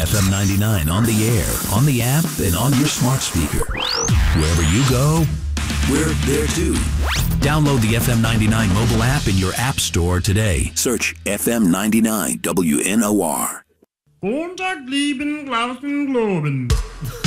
FM 99 on the air, on the app, and on your smart speaker. Wherever you go, we're there too. Download the FM 99 mobile app in your app store today. Search FM 99 WNOR. Montag, lieben, Glauben, Globen.